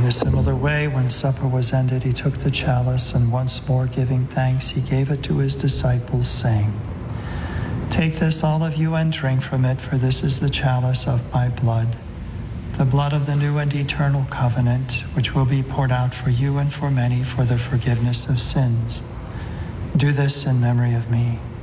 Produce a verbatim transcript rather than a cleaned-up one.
a similar way, when supper was ended, he took the chalice, and once more giving thanks, he gave it to his disciples, saying, "Take this, all of you, and drink from it, for this is the chalice of my blood, the blood of the new and eternal covenant, which will be poured out for you and for many for the forgiveness of sins. Do this in memory of me."